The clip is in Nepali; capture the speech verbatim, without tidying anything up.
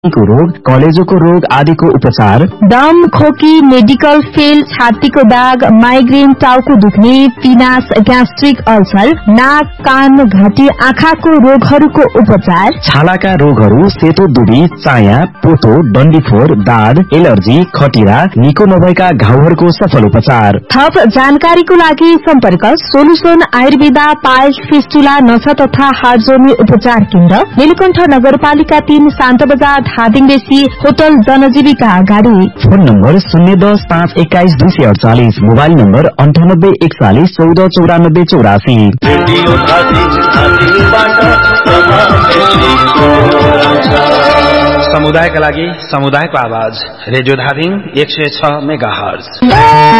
को रोग, कलेजोको रोग आदिको उपचार, दम, खोकी, मेडिकल फेल, छातीको दाग, माइग्रेन, टाउको दुख्ने, पिनास, ग्यास्ट्रिक अल्सर, नाक, कान, घाँटी, आँखाको रोगहरूको उपचार, छालाका रोगहरू, सेतो दुबी, चाया, पोतो, डन्डीफोर, दाद, एलर्जी, खटिरा, निको नभएका घाउहरूको सफल उपचार। थप जानकारीको लागि सम्पर्क सोलुसन आयुर्वेदा पाइल्स, फिस्टुला, नसा तथा हाड जोर्नी उपचार केन्द्र, नीलकण्ठ नगरपालिका तीन, शान्त बजार, हादिङबेसी, होटल जनजीविका अगाडि। फोन नम्बर शून्य दस पाँच एक्काइस दुई सय अडचालिस, मोबाइल नम्बर अन्ठानब्बे एकचालिस चौध चौरानब्बे चौरासी। समुदायका लागि समुदायको आवाज रेडियो धादिङ एक सय छ मेगा हर्ज।